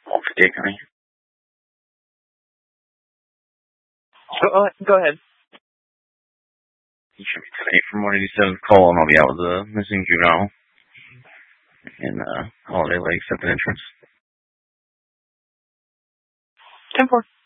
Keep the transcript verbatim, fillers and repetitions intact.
Off dick, honey. Go, uh, go ahead. You should be today from one eighty-seven call, and I'll be out with the missing juvenile in uh, Holiday Lake, second entrance. ten four.